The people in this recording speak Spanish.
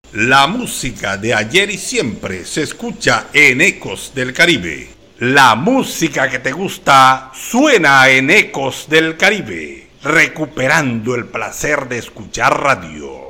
La música de ayer y siempre se escucha en Ecos del Caribe. La música que te gusta suena en Ecos del Caribe, recuperando el placer de escuchar radio.